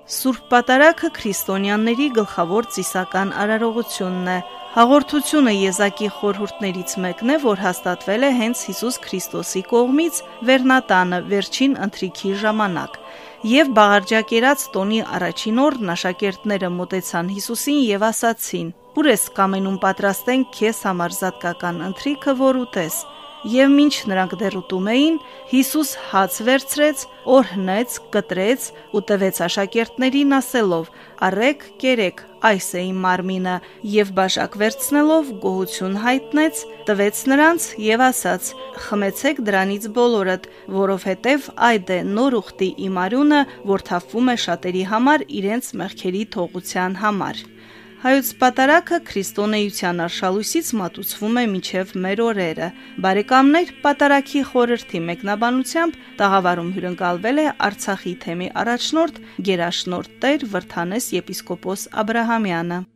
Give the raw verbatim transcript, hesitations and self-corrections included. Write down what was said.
Սուրբ Պատարագը քրիստոնյաների գլխավոր ծիսական արարողությունն է։ Հաղորդությունը եզակի խորհուրդներից մեկն է, որ հաստատվել է հենց Հիսուս Քրիստոսի կողմից Վերնատանը վերջին ընթրիքի ժամանակ։ Եվ բաղարջակերած տոնի առաջին օրն աշակերտները մոտեցան Հիսուսին եւ ասացին. «Ուր ես կամենում պատրաստենք քեզ համար զատկական ընթրիքը, որ ուտես»։ Եվ մինչ նրանք դեռ ուտում էին, Հիսուս հաց վերցրեց, օրհնեց, կտրեց ու տվեց աշակերտներին ասելով. «Առեք, կերեք, այս է իմ մարմինը», եւ բաժակ վերցնելով գոհություն հայտնեց, տվեց նրանց եւ ասաց. «Խմեցեք դրանից բոլորդ, որովհետեւ այդ է նոր ուխտի իմ արյունը, որ թափվում է շատերի համար իրենց մեղքերի թողության համար»։ Հայոց Պատարագը քրիստոնեության արշալույսից մատուցվում է մինչև մեր օրերը։ Բարեկամներ, Պատարագի խորհրդի մեկնաբանությամբ տաղավարում հյուրընկալվել է Արցախի թեմի առաջնորդ գերաշնորհ Տեր Վրթանես եպիսկոպոս Աբրահամյանը։